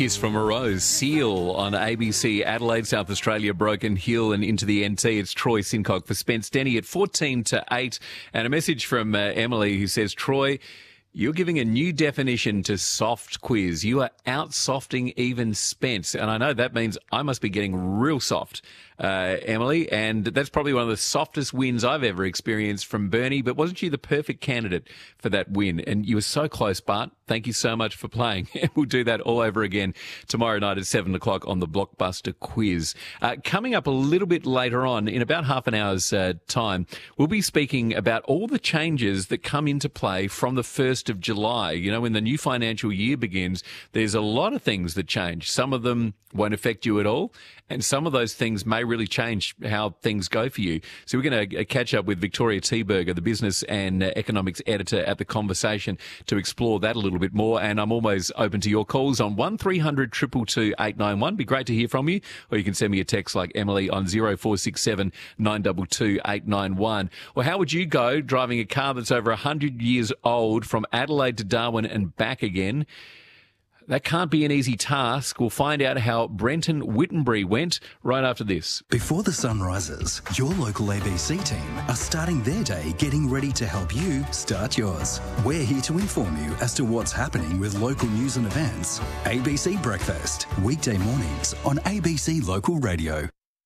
Kiss from a Rose, Seal on ABC, Adelaide, South Australia, Broken Hill and into the NT. It's Troy Sincock for Spence Denny at 14 to 8. And a message from Emily who says, Troy, you're giving a new definition to soft quiz. You are out-softing even Spence. And I know that means I must be getting real soft, Emily. And that's probably one of the softest wins I've ever experienced from Bernie. But wasn't she the perfect candidate for that win? And you were so close, Bart. Thank you so much for playing. We'll do that all over again tomorrow night at 7 o'clock on the Blockbuster Quiz. Coming up a little bit later on, in about half an hour's time, we'll be speaking about all the changes that come into play from the 1st of July. You know, when the new financial year begins, there's a lot of things that change. Some of them won't affect you at all, and some of those things may really change how things go for you. So we're going to catch up with Victoria Thieberger, the business and economics editor at The Conversation, to explore that a little bit more. And I'm always open to your calls on 1300 222 891. Be great to hear from you. Or you can send me a text like Emily on 0467 922 891. Well, how would you go driving a car that's over 100 years old from Adelaide to Darwin and back again? That can't be an easy task. We'll find out how Brenton Whittenbury went right after this. Before the sun rises, your local ABC team are starting their day getting ready to help you start yours. We're here to inform you as to what's happening with local news and events. ABC Breakfast, weekday mornings on ABC Local Radio.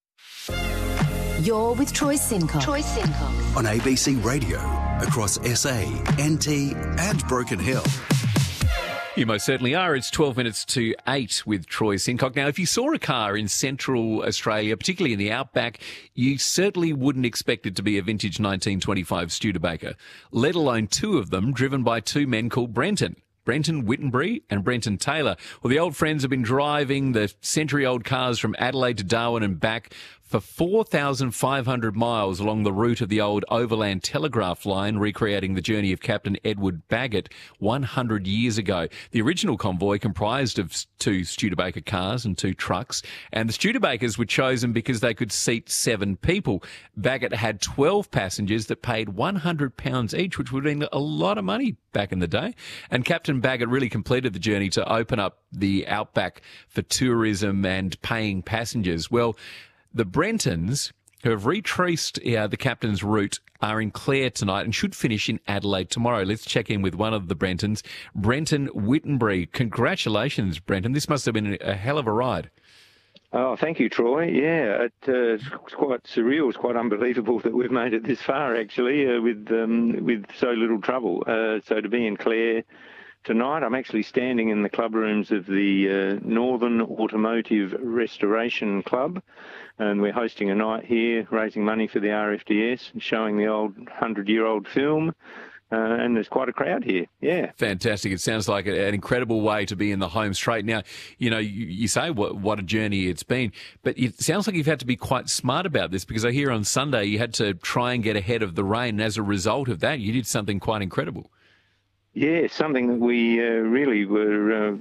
You're with Troy Sincock. On ABC Radio, across SA, NT and Broken Hill. You most certainly are. It's 12 minutes to 8 with Troy Sincock. Now, if you saw a car in Central Australia, particularly in the outback, you certainly wouldn't expect it to be a vintage 1925 Studebaker, let alone two of them driven by two men called Brenton Whittenbury and Brenton Taylor. Well, the old friends have been driving the century-old cars from Adelaide to Darwin and back for 4,500 miles along the route of the old overland telegraph line, recreating the journey of Captain Edward Bagot 100 years ago. The original convoy comprised of two Studebaker cars and two trucks, and the Studebakers were chosen because they could seat 7 people. Bagot had 12 passengers that paid £100 each, which would have been a lot of money back in the day. And Captain Bagot really completed the journey to open up the outback for tourism and paying passengers. Well, the Brentons, who have retraced the captain's route, are in Clare tonight and should finish in Adelaide tomorrow. Let's check in with one of the Brentons, Brenton Whittenbury. Congratulations, Brenton. This must have been a hell of a ride. Oh, thank you, Troy. Yeah, it's quite surreal. It's quite unbelievable that we've made it this far, actually, with so little trouble. So to be in Clare tonight, I'm actually standing in the club rooms of the Northern Automotive Restoration Club, and we're hosting a night here, raising money for the RFDS and showing the old 100-year-old film. And there's quite a crowd here, yeah. Fantastic. It sounds like an incredible way to be in the home straight. Now, you know, you say what a journey it's been, but it sounds like you've had to be quite smart about this, because I hear on Sunday you had to try and get ahead of the rain, and as a result of that, you did something quite incredible. Yeah, something that we really were...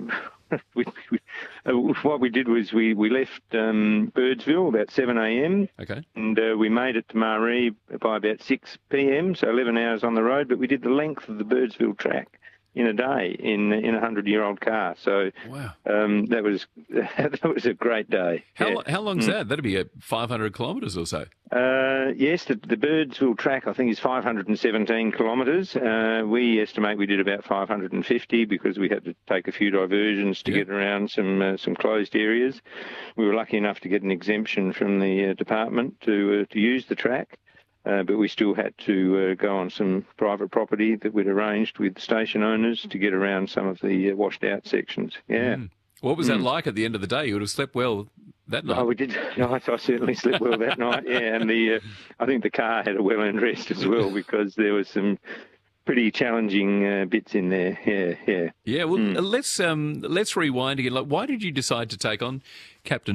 what we did was we left Birdsville about 7 a.m. Okay. And we made it to Maree by about 6 p.m., so 11 hours on the road, but we did the length of the Birdsville track in a day in a 100-year-old car. So wow. that was a great day. How long's that? That'd be 500 kilometres or so. Yes, the Birdsville track, I think, is 517 kilometres. We estimate we did about 550 because we had to take a few diversions to get around some closed areas. We were lucky enough to get an exemption from the department to use the track. But we still had to go on some private property that we'd arranged with station owners to get around some of the washed-out sections. Yeah. What was that like at the end of the day? You would have slept well that night. Oh, we did. No, I certainly slept well that night, yeah. And I think the car had a well-earned rest as well, because there was some pretty challenging bits in there. Yeah. Yeah, well, let's rewind again. Like, why did you decide to take on Captain